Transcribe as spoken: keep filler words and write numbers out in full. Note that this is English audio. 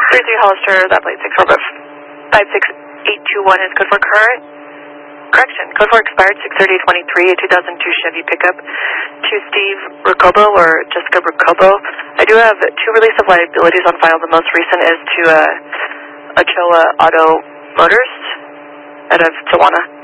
three three Hollister, that plate six four five six eight two one is code for current. Correction, code for expired six thirty twenty-three, a two thousand two Chevy pickup to Steve Ricobo or Jessica Ricobo. I do have two release of liabilities on file. The most recent is to uh, Ochoa Auto Motors out of Tijuana.